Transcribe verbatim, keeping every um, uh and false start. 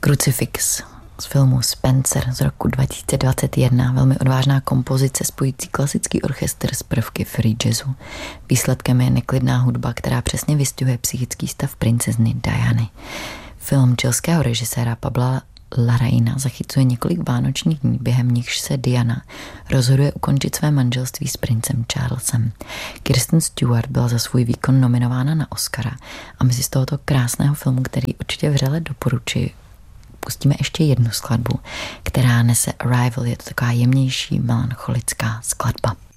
Crucifix z filmu Spencer z roku dva tisíce dvacet jedna, velmi odvážná kompozice spojící klasický orchestr s prvky free jazzu. Výsledkem je neklidná hudba, která přesně vystihuje psychický stav princezny Diany. Film chilského režiséra Pabla Larraína zachycuje několik vánočních dní, během nichž se Diana rozhoduje ukončit své manželství s princem Charlesem. Kristen Stewart byla za svůj výkon nominována na Oscara a my si z tohoto krásného filmu, který určitě vřele doporučuji, pustíme ještě jednu skladbu, která nese Arrival. Je to taková jemnější, melancholická skladba.